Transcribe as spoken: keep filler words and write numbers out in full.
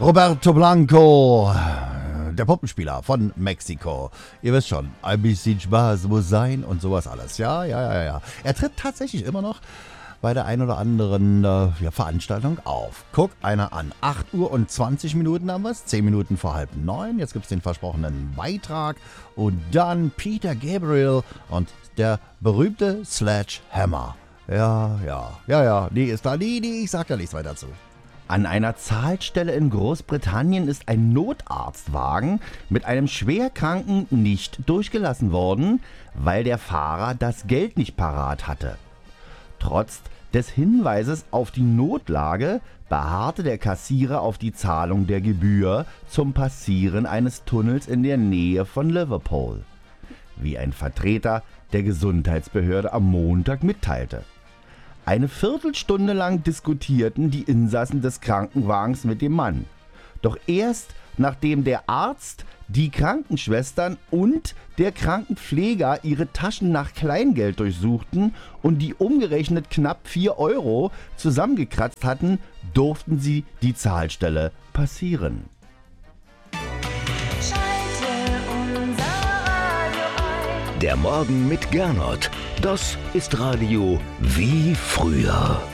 Roberto Blanco, der Puppenspieler von Mexiko. Ihr wisst schon, ein bisschen Spaß muss sein und sowas alles. Ja, ja, ja, ja. Er tritt tatsächlich immer noch bei der ein oder anderen äh, ja, Veranstaltung auf. Guck einer an. acht Uhr und zwanzig Minuten haben wir es. zehn Minuten vor halb neun. Jetzt gibt es den versprochenen Beitrag. Und dann Peter Gabriel und der berühmte Sledgehammer. Ja, ja, ja, ja. Die ist da. Die, die, ich sag da nichts weiter zu. An einer Zahlstelle in Großbritannien ist ein Notarztwagen mit einem Schwerkranken nicht durchgelassen worden, weil der Fahrer das Geld nicht parat hatte. Trotz des Hinweises auf die Notlage beharrte der Kassierer auf die Zahlung der Gebühr zum Passieren eines Tunnels in der Nähe von Liverpool, wie ein Vertreter der Gesundheitsbehörde am Montag mitteilte. Eine Viertelstunde lang diskutierten die Insassen des Krankenwagens mit dem Mann. Doch erst nachdem der Arzt, die Krankenschwestern und der Krankenpfleger ihre Taschen nach Kleingeld durchsuchten und die umgerechnet knapp vier Euro zusammengekratzt hatten, durften sie die Zahlstelle passieren. Der Morgen mit Gernot, das ist Radio wie früher.